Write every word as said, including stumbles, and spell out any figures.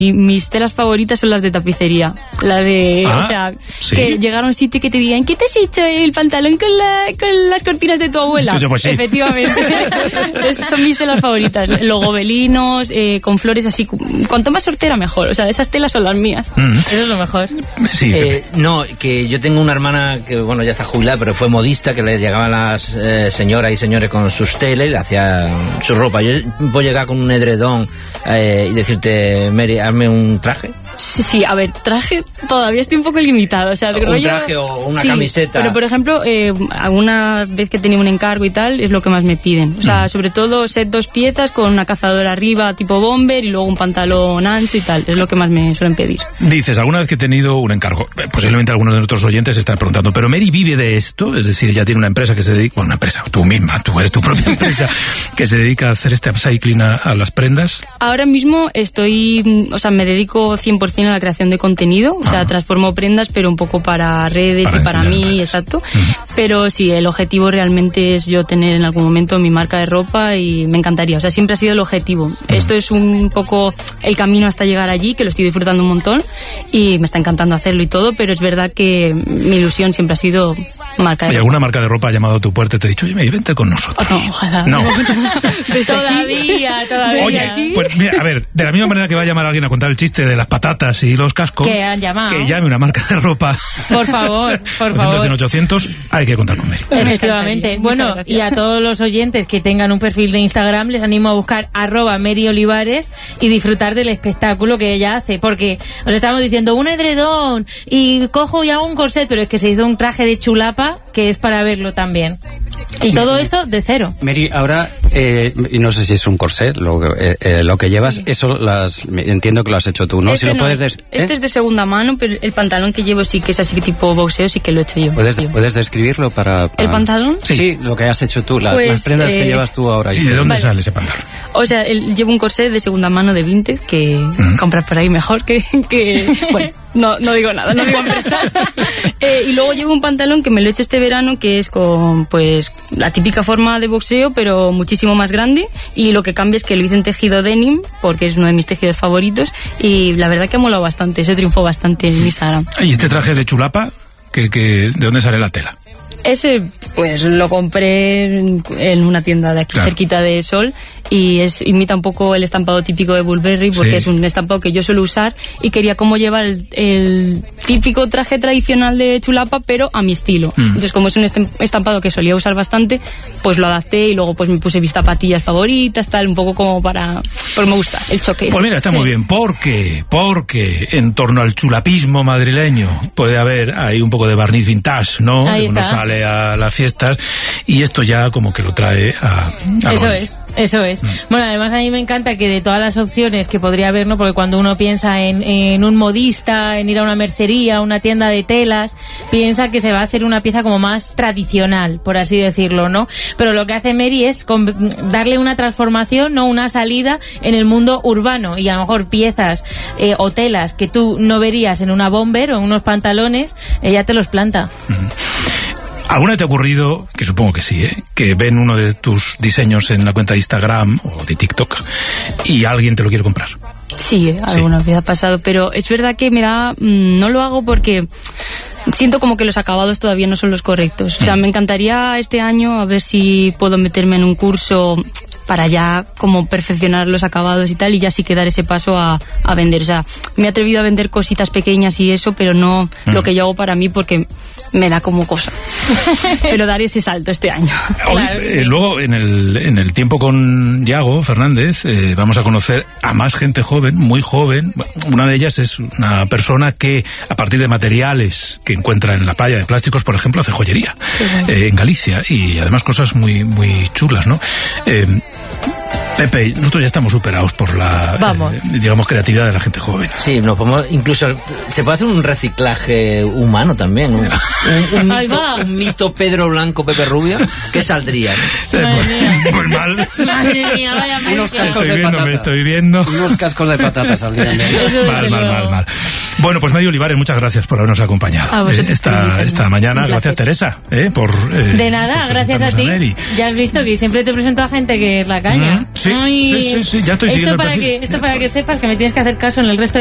Y mis telas favoritas son las de tapicería. La de, ah, o sea, ¿sí? que llegar a un sitio que te digan, ¿qué te has hecho el pantalón con, la, con las cortinas de tu abuela? Pues sí. Efectivamente. Esas son mis telas favoritas. Los gobelinos, eh, con flores así. Cuanto más sortera, mejor. O sea, esas telas son las mías. Mm. Eso es lo mejor. Sí, eh, no, que yo tengo una hermana que, bueno, ya está jubilada, pero fue modista, que le llegaban las eh, señoras y señores con sus telas y le hacía su ropa. Yo puedo llegar con un edredón eh, y decirte, Mary, hazme un traje. Sí, sí, a ver, traje todavía estoy un poco limitado. O sea, un rollo, traje o una sí, camiseta. Pero, por ejemplo, eh, alguna vez que tenía un encargo y tal, es lo que más me piden. O sea, mm. sobre todo set dos piezas con una cazadora arriba tipo bomber y luego un pantalón ancho y tal. Es lo que más me suelen pedir. Dices, alguna vez que he tenido un encargo, posiblemente algunos de nuestros oyentes están preguntando, ¿pero Mary vive de esto? Es decir, ella tiene una empresa que se dedica, bueno, una empresa, tú misma, tú eres tu propia empresa, que se dedica a hacer este upcycling a, a las prendas. Ahora mismo estoy, o sea, me dedico cien por cien a la creación de contenido, o sea, ah. transformo prendas, pero un poco para redes para y para mí, redes. Exacto. Uh-huh. Pero sí, el objetivo realmente es yo tener en algún momento mi marca de ropa y me encantaría, o sea, siempre ha sido el objetivo. Uh-huh. Esto es un poco el camino hasta llegar allí, que lo estoy disfrutando un montón y me está encantando hacerlo y todo, pero es verdad que mi ilusión siempre ha sido marca de ¿Hay ropa. alguna marca de ropa ha llamado a tu puerta y te ha dicho, oye, Mary, vente con nosotros? Oh, no, ojalá. No. todavía, todavía. Oye, pues mira, a ver, de la misma manera que va a llamar a alguien a contar el chiste de las patatas y los cascos, que han llamado, que llame una marca de ropa. Por favor, por favor. ochocientos, hay que contar con Mary. Efectivamente. Bueno, y a todos los oyentes que tengan un perfil de Instagram, les animo a buscar arroba Mary Olivares y disfrutar del espectáculo que ella hace, porque os estamos diciendo un edredón y cojo y hago un corset, pero es que se hizo un traje de chulapa que es para verlo también. Y todo esto de cero. Mary, ahora, eh, y no sé si es un corsé lo, eh, eh, lo que llevas, sí. Eso las, entiendo que lo has hecho tú, ¿no? Este si lo no, puedes des- este ¿eh? es de segunda mano, pero el pantalón que llevo sí que es así tipo boxeo, sí que lo he hecho yo. ¿Puedes, ¿puedes describirlo para, para...? ¿El pantalón? Sí, sí, lo que has hecho tú, la, pues, las prendas eh, que llevas tú ahora. ¿Y de dónde vale. sale ese pantalón? O sea, el, llevo un corsé de segunda mano de Vinted que mm. compras por ahí mejor que... que bueno, no, no digo nada, no digo empresas. eh, y luego llevo un pantalón que me lo he hecho este verano, que es con, pues, la típica forma de boxeo, pero muchísimo más grande, y lo que cambia es que lo hice en tejido denim, porque es uno de mis tejidos favoritos, y la verdad que ha molado bastante, se triunfó bastante en Instagram. ¿Y este traje de chulapa? ¿Que, que, ¿De dónde sale la tela? Ese, pues lo compré en, en una tienda de aquí, claro, cerquita de Sol, y es, imita un poco el estampado típico de Burberry, porque sí, es un estampado que yo suelo usar, y quería como llevar el, el típico traje tradicional de chulapa, pero a mi estilo. Mm. Entonces, como es un estampado que solía usar bastante, pues lo adapté, y luego pues me puse mis zapatillas favoritas, tal, un poco como para... Pues me gusta el choque. Pues mira, está sí. muy bien, porque, porque en torno al chulapismo madrileño puede haber ahí un poco de barniz vintage, ¿no? Ahí Uno está. sale a las fiestas y esto ya como que lo trae a... a eso Ron. es, eso es. Mm. Bueno, además a mí me encanta que de todas las opciones que podría haber, ¿no? Porque cuando uno piensa en, en un modista, en ir a una mercería, una tienda de telas, piensa que se va a hacer una pieza como más tradicional, por así decirlo, ¿no? Pero lo que hace Mary es con, darle una transformación, ¿no? Una salida en el mundo urbano, y a lo mejor piezas eh, o telas que tú no verías en una bomber o en unos pantalones, ella te los planta. Mm. ¿Alguna te ha ocurrido, que supongo que sí, ¿eh? que ven uno de tus diseños en la cuenta de Instagram o de TikTok y alguien te lo quiere comprar? Sí, alguna vez ha pasado, pero es verdad que me da, mmm, no lo hago porque siento como que los acabados todavía no son los correctos. O sea, me encantaría este año a ver si puedo meterme en un curso para ya como perfeccionar los acabados y tal, y ya sí que dar ese paso a, a vender. O sea, me he atrevido a vender cositas pequeñas y eso, pero no mm. lo que yo hago para mí, porque me da como cosa. Pero dar ese salto este año. Claro, Hoy, eh, sí. Luego, en el, en el tiempo con Yago Fernández, eh, vamos a conocer a más gente joven, muy joven. Una de ellas es una persona que, a partir de materiales que encuentra en la playa, de plásticos, por ejemplo, hace joyería, sí, bueno. eh, en Galicia, y además cosas muy, muy chulas, ¿no? Eh, Pepe, nosotros ya estamos superados por la, eh, digamos, creatividad de la gente joven. Sí, nos podemos, incluso se puede hacer un reciclaje humano también. Un, un, un, mixto, un mixto Pedro Blanco, Pepe Rubio, ¿qué saldría? ¿No? Pues, pues mal. Madre mía, vaya unos cascos estoy de viendo, patata. Me estoy viendo. Unos cascos de patatas saldrían. Mal, mal, mal, mal. Bueno, pues Mary Olivares, muchas gracias por habernos acompañado eh, esta, esta mañana. Gracias, Teresa, eh, por eh, de nada, por gracias a ti. A ya has visto que siempre te presento a gente que es la caña. Mm, sí, Ay, sí, sí, sí, ya estoy esto siguiendo para el perfil. que Esto para que sepas que me tienes que hacer caso en el resto de